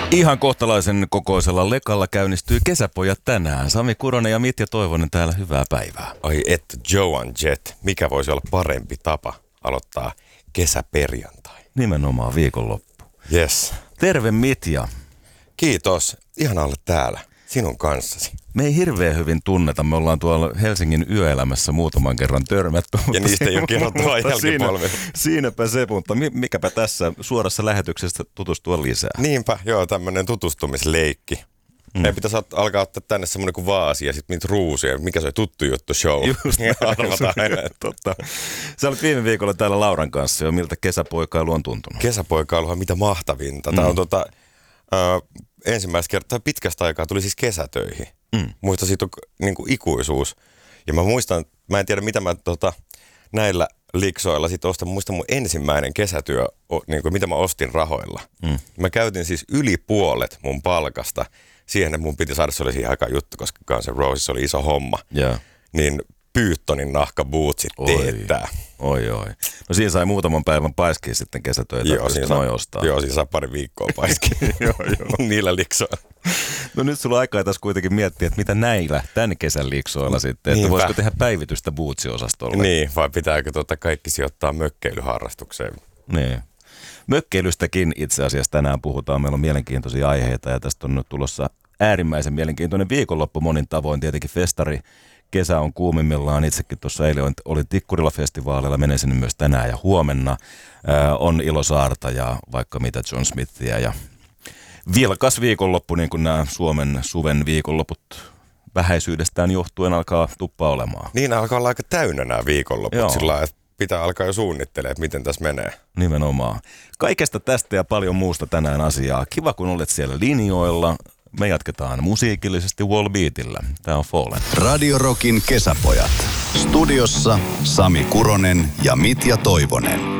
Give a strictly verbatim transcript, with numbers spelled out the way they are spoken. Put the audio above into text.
Ihan kohtalaisen kokoisella lekalla käynnistyy Kesäpojat tänään. Sami Kuronen ja Mitja Toivonen täällä, hyvää päivää. Ai et, Joan Jett, mikä voisi olla parempi tapa aloittaa kesäperjantai? Nimenomaan viikonloppu. Yes. Terve Mitja. Kiitos, ihana olla täällä sinun kanssasi. Me ei hirveän hyvin tunneta, me ollaan tuolla Helsingin yöelämässä muutaman kerran törmätty. Ja niistä ei ole kerrottua jälkipolvilla. Siinä, siinäpä se, mutta mikäpä tässä suorassa lähetyksessä tutustua lisää. Niinpä, joo, tämmöinen tutustumisleikki. Mm. Meidän pitäisi alkaa ottaa tänne semmoinen kuin vaasi ja sitten niitä ruusuja. Mikä se on tuttu juttu show? Just näin, totta. Sä olit viime viikolla täällä Lauran kanssa jo. Miltä kesäpoikailu on tuntunut? Kesäpoikailuhan mitä mahtavinta. Tämä mm. on tota, äh, ensimmäistä kertaa pitkästä aikaa tuli siis kesätöihin. Mm. Muista siitä on niin kuin ikuisuus. Ja mä muistan, mä en tiedä mitä mä tota, näillä liksoilla sit ostan. Muistan mun ensimmäinen kesätyö, niin kuin mitä mä ostin rahoilla. Mm. Mä käytin siis yli puolet mun palkasta siihen, että mun piti saada, se oli siihen aikaan juttu, koska Guns N' Roses oli iso homma. Yeah. Niin Pyyttonin nahkabootsit teettää. Oi, oi. No siinä sai muutaman päivän paiskia sitten kesätöitä, joo, siinä saa, ostaa. Joo, siinä saa pari viikkoa paiskia. joo, joo. Niillä liksoilla. No nyt sulla on aikaa tässä kuitenkin miettiä, että mitä näillä tämän kesän liksoilla sitten, että voisiko tehdä päivitystä bootsiosastolle. Niin, vai pitääkö tuota kaikki sijoittaa mökkeilyharrastukseen? Niin. Mökkeilystäkin itse asiassa tänään puhutaan. Meillä on mielenkiintoisia aiheita ja tästä on nyt tulossa äärimmäisen mielenkiintoinen viikonloppu monin tavoin. Tietenkin festari. Kesä on kuumimmillaan. Itsekin tuossa eilen olin Tikkurila-festivaaleilla, menen sinne myös tänään ja huomenna. Ää, on Ilo Saarta ja vaikka mitä John Smithia. Ja vilkas viikonloppu, niin kuin nämä Suomen suven viikonloput vähäisyydestään johtuen alkaa tuppaa olemaan. Niin, alkaa olla aika täynnä nämä viikonloput sillä lailla, että pitää alkaa jo suunnittelemaan, että miten tässä menee. Nimenomaan. Kaikesta tästä ja paljon muusta tänään asiaa. Kiva, kun olet siellä linjoilla. Me jatketaan musiikillisesti Wallbeatillä. Tää on Fallen. Radio Rockin kesäpojat. Studiossa Sami Kuronen ja Mitja Toivonen.